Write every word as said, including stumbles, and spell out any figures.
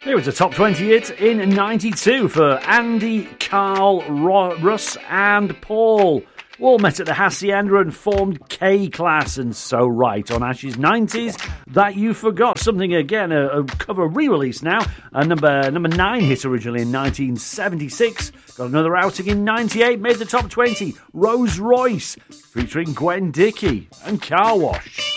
It was a top twenty hit in ninety-two for Andy, Carl, Ro- Russ and Paul. All met at the Hacienda and formed K-Class, and so right on Ash's nineties, That You Forgot. Something, again, a, a cover re-release now. A number number nine hit originally in nineteen seventy-six. Got another outing in ninety-eight, made the top twenty. Rose Royce, featuring Gwen Dickey and Car Wash.